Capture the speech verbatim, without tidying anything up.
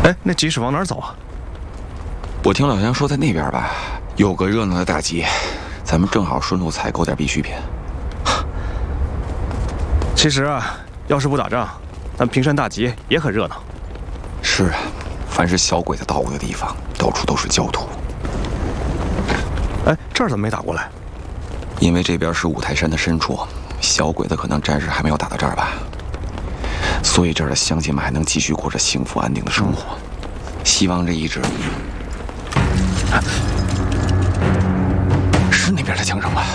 哎，那集是往哪儿走啊？ 我听老杨说，在那边吧，有个热闹的大集，咱们正好顺路采购点必需品。 其实啊，要是不打仗，咱平山大集也很热闹。 是啊，凡是小鬼子到过的地方，到处都是焦土。 哎，这儿怎么没打过来？ 因为这边是五台山的深处，小鬼子可能暂时还没有打到这儿吧。所以这儿的乡亲们还能继续过着幸福安定的生活。希望这一直是那边的枪声吧。